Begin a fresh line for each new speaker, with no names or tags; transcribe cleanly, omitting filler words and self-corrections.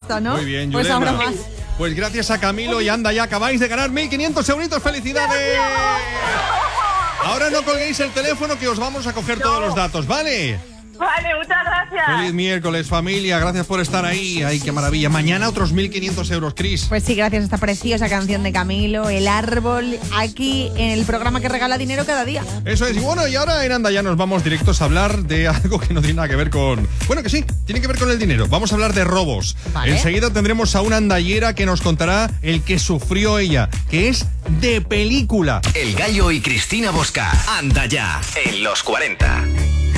esto, ¿no?
Muy bien,
pues
Yurema.
habrá más.
Pues gracias a Camilo y Anda ya acabáis de ganar 1.500 euritos. ¡Felicidades! Ahora no colguéis el teléfono que os vamos a coger todos los datos, ¿vale?
Vale, muchas gracias.
Feliz miércoles, familia. Gracias por estar ahí. Ay, qué maravilla. Mañana otros 1.500 euros, Chris.
Pues sí, gracias a esta preciosa canción de Camilo, El Árbol, aquí en el programa que regala dinero cada día.
Eso es. Y bueno, y ahora en Anda ya nos vamos directos a hablar de algo que no tiene nada que ver con... Bueno, que sí, tiene que ver con el dinero. Vamos a hablar de robos.
Vale.
Enseguida tendremos a una andallera que nos contará el que sufrió ella, que es de película.
El Gallo y Cristina Bosca. Anda ya, en los 40.